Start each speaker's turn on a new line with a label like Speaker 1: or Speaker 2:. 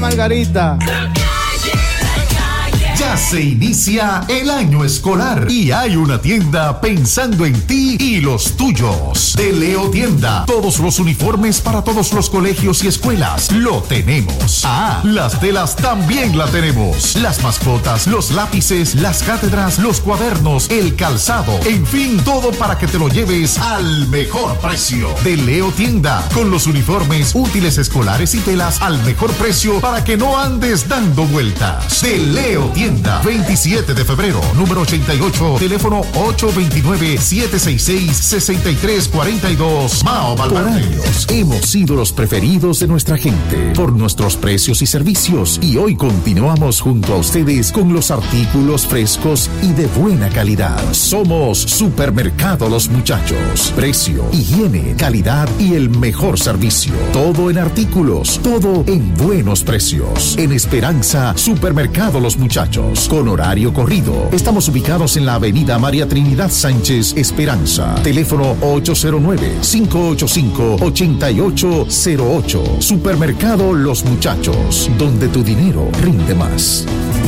Speaker 1: Margarita.
Speaker 2: Ya se inicia el año escolar y hay una tienda pensando en ti y los tuyos. De Leo Tienda, todos los uniformes para todos los colegios y escuelas lo tenemos. Ah, las telas también la tenemos. Las mascotas, los lápices, las cátedras, los cuadernos, el calzado, en fin, todo para que te lo lleves al mejor precio. De Leo Tienda, con los uniformes, útiles escolares y telas al mejor precio para que no andes dando vueltas. De Leo Tienda. 27 de febrero, número 88, teléfono 829-766-6342, Mao Valverde. Por años hemos sido los preferidos de nuestra gente por nuestros precios y servicios y hoy continuamos junto a ustedes con los artículos frescos y de buena calidad. Somos Supermercado Los Muchachos. Precio, higiene, calidad y el mejor servicio. Todo en artículos, todo en buenos precios. En Esperanza, Supermercado Los Muchachos. Con horario corrido. Estamos ubicados en la avenida María Trinidad Sánchez, Esperanza. Teléfono 809-585-8808. Supermercado Los Muchachos, donde tu dinero rinde más.